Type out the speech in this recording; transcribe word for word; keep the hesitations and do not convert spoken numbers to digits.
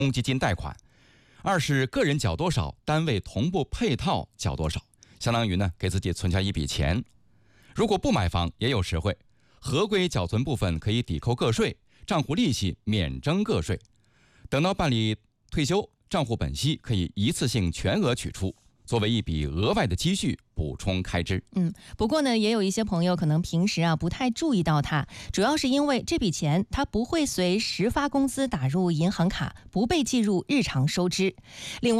公积金贷款；二是个人缴多少，单位同步配套缴多少，相当于呢给自己存下一笔钱。如果不买房也有实惠，合规缴存部分可以抵扣个税，账户利息免征个税。等到办理退休，账户本息可以一次性全额取出，作为一笔额外的积蓄补充开支。 嗯，不过呢，也有一些朋友可能平时啊不太注意到它，主要是因为这笔钱它不会随实发工资打入银行卡，不被计入日常收支。另外